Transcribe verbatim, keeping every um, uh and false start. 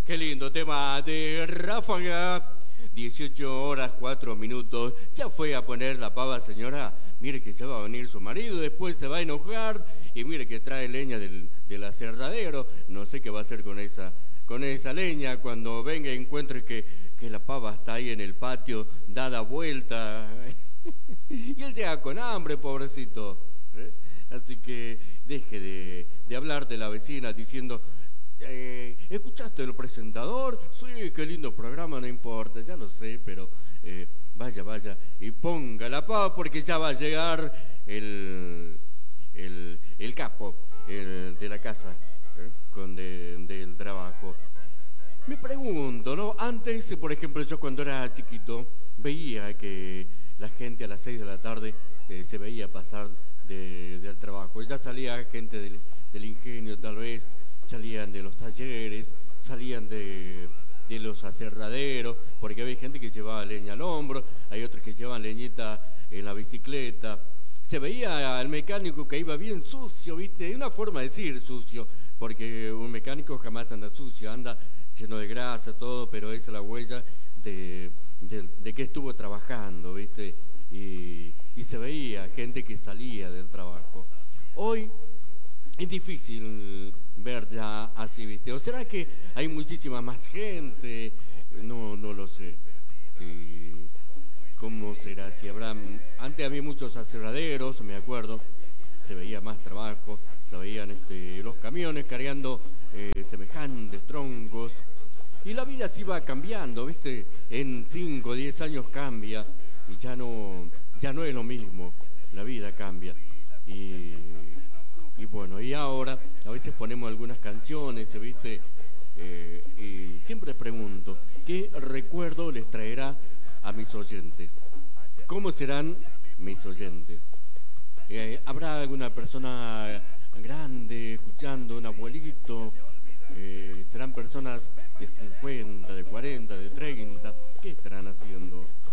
Qué lindo tema de Ráfaga. dieciocho horas, cuatro minutos. Ya fue a poner la pava, señora. Mire que se va a venir su marido, después se va a enojar. Y mire que trae leña del, del aserradero. No sé qué va a hacer con esa, con esa leña cuando venga y encuentre que, que la pava está ahí en el patio, dada vuelta. Y él llega con hambre, pobrecito. ¿Eh? Así que deje de, de hablar de la vecina diciendo... Eh, ¿Escuchaste el presentador? Sí, qué lindo programa, no importa, ya lo sé, pero eh, vaya, vaya y ponga la pava porque ya va a llegar el, el, el capo el, de la casa, ¿eh? Con de, del trabajo. Me pregunto, ¿no? Antes, por ejemplo, yo cuando era chiquito veía que la gente a las seis de la tarde eh, se veía pasar de, del trabajo. Ya salía gente del, del ingenio, tal vez. Salían de los talleres, salían de, de los aserraderos, porque había gente que llevaba leña al hombro, hay otros que llevaban leñita en la bicicleta. Se veía al mecánico que iba bien sucio, ¿viste? Hay una forma de decir sucio, porque un mecánico jamás anda sucio, anda lleno de grasa, todo, pero esa es la huella de, de, de que estuvo trabajando, ¿viste? Y, y se veía gente que salía del trabajo. Hoy es difícil ver ya así, ¿viste? ¿O será que hay muchísima más gente? No, no lo sé. Si, ¿cómo será? Si habrá... Antes había muchos aserraderos, me acuerdo. Se veía más trabajo. Se veían este, los camiones cargando eh, semejantes troncos. Y la vida se iba cambiando, ¿viste? En cinco o diez años cambia. Y ya no, ya no es lo mismo. La vida cambia. Y... Y bueno, y ahora a veces ponemos algunas canciones, ¿viste? Eh, y siempre pregunto, ¿qué recuerdo les traerá a mis oyentes? ¿Cómo serán mis oyentes? Eh, ¿Habrá alguna persona grande escuchando, un abuelito? Eh, ¿Serán personas de cincuenta, de cuarenta, de treinta? ¿Qué estarán haciendo?